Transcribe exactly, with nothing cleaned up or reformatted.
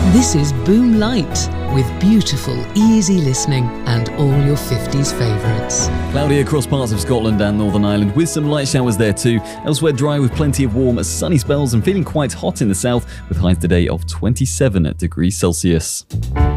This is Boom Light, with beautiful, easy listening and all your fifties favourites. Cloudy across parts of Scotland and Northern Ireland, with some light showers there too. Elsewhere dry with plenty of warm, sunny spells and feeling quite hot in the south, with highs today of twenty-seven degrees Celsius.